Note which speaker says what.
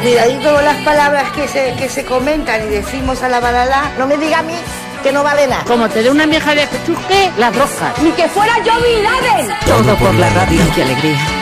Speaker 1: cuidadito con las palabras que se comentan y decimos a la balala. No me diga a mí que no vale nada.
Speaker 2: Como te dé una vieja de que chusque, las roscas.
Speaker 3: Ni que fuera yo Bin Laden.
Speaker 4: Todo por la radio. ¡Qué alegría!